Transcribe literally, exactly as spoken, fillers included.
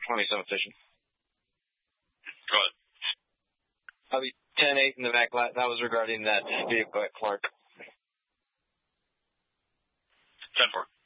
twenty-seven Station. Go ahead. I'll be ten eight in the back. That was regarding that vehicle at Clark. ten four.